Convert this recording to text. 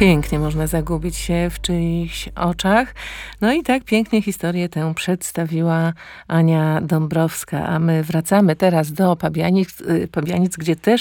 Pięknie można zagubić się w czyichś oczach. No i tak pięknie historię tę przedstawiła Ania Dąbrowska. A my wracamy teraz do Pabianic, gdzie też